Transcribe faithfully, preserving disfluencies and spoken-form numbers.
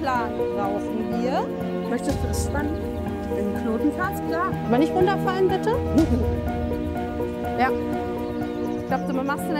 Plan brauchen wir. Möchtest du es spannen? Wenn du Knoten fährst, klar. Aber nicht runterfallen, bitte. Ja. Ich glaube, du machst den